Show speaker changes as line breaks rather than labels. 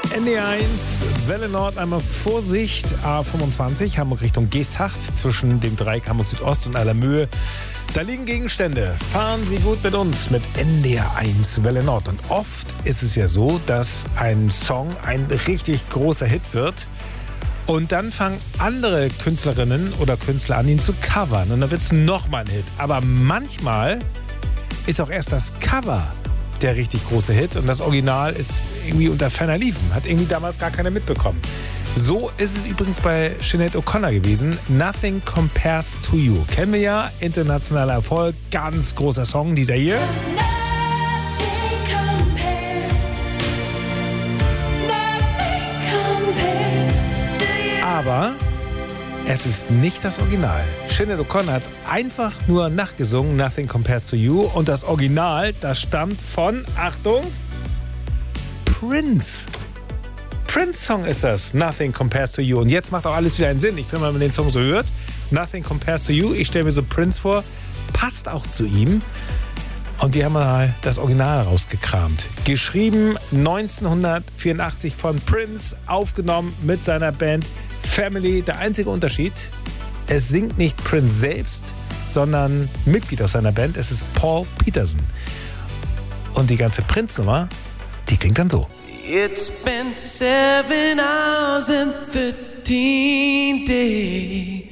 ND1, Welle Nord, einmal Vorsicht, A25, Hamburg Richtung Geesthacht, zwischen dem Dreieck Hamburg Südost und Allermöhe. Da liegen Gegenstände. Fahren Sie gut mit uns, mit NDR1 Welle Nord. Und oft ist es ja so, dass ein Song ein richtig großer Hit wird. Und dann fangen andere Künstlerinnen oder Künstler an, ihn zu covern. Und dann wird es nochmal ein Hit. Aber manchmal ist auch erst das Cover der richtig große Hit. Und das Original ist irgendwie unter ferner Liefen. Hat irgendwie damals gar keiner mitbekommen. So ist es übrigens bei Sinead O'Connor gewesen. Nothing Compares to You. Kennen wir ja, internationaler Erfolg, ganz großer Song, dieser hier. Aber es ist nicht das Original. Sinead O'Connor hat es einfach nur nachgesungen, Nothing Compares to You. Und das Original, das stammt von, Achtung, Prince. Prince-Song ist das, Nothing Compares to You. Und jetzt macht auch alles wieder einen Sinn. Ich finde, wenn man den Song so hört, Nothing Compares to You, ich stelle mir so Prince vor, passt auch zu ihm. Und wir haben mal das Original rausgekramt. Geschrieben 1984 von Prince, aufgenommen mit seiner Band Family. Der einzige Unterschied, es singt nicht Prince selbst, sondern Mitglied aus seiner Band. Es ist Paul Peterson. Und die ganze Prince-Nummer, die klingt dann so.
It's been 7 hours and 13 days